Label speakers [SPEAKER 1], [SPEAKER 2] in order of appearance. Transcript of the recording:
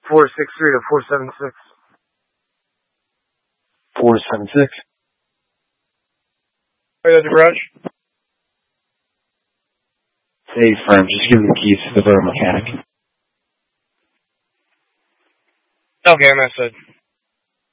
[SPEAKER 1] 463 to 476.
[SPEAKER 2] 476.
[SPEAKER 1] Right at the garage?
[SPEAKER 2] Hey, firm, just give me the keys to the mechanic.
[SPEAKER 1] Okay, I'm outside.